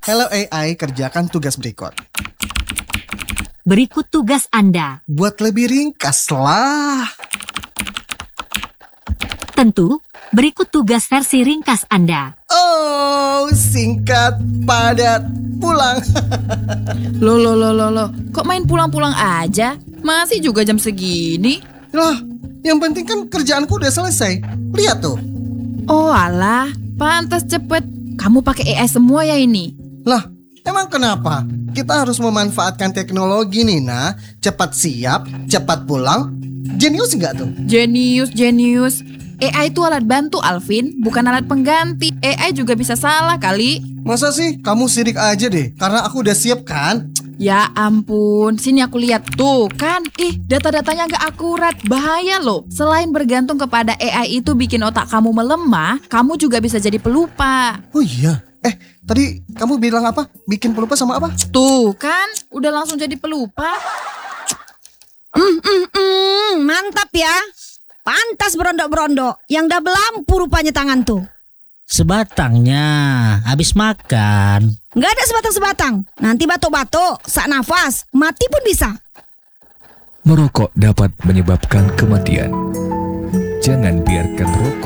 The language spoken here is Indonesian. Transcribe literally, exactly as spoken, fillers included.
Hello A I, kerjakan tugas berikut. Berikut tugas Anda. Buat lebih ringkas lah. Tentu, berikut tugas versi ringkas Anda. Oh, singkat, padat, pulang. Loh, loh, loh, loh, loh. Kok main pulang-pulang aja? Masih juga jam segini? Lah, yang penting kan kerjaanku udah selesai. Lihat tuh. Oh alah, pantas cepet. Kamu pakai A I semua ya ini? Lah, emang kenapa? Kita harus memanfaatkan teknologi nih, nah. Cepat siap, cepat pulang. Jenius nggak tuh? Jenius, jenius. A I itu alat bantu, Alvin, bukan alat pengganti. A I juga bisa salah kali. Masa sih? Kamu sirik aja deh, karena aku udah siap kan? Ya ampun, sini aku lihat. Tuh kan, ih data-datanya nggak akurat. Bahaya loh. Selain bergantung kepada A I itu bikin otak kamu melemah, kamu juga bisa jadi pelupa. Oh iya? Eh, tadi kamu bilang apa? Bikin pelupa sama apa? Tuh kan, udah langsung jadi pelupa. Mm, mm, mm, mantap ya. Pantas berondok-berondok. Yang double lampu rupanya tangan tuh. Sebatangnya habis makan. Nggak ada sebatang-sebatang. Nanti batuk-batuk, sak nafas, mati pun bisa. Merokok dapat menyebabkan kematian. Jangan biarkan rokok